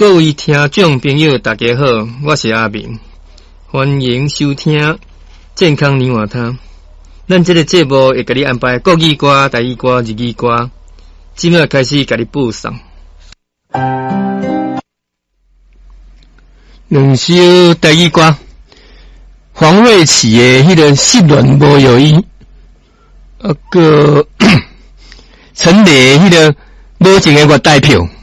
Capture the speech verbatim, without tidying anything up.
各位听众朋友，大家好，我是阿明，欢迎收听健康年华汤。咱这个节目会给你安排国语歌、台语歌、日语歌，今仔开始给你播送。两首台语歌，黄瑞琪的迄个失恋无有意，啊个陈雷迄个无情的月台票。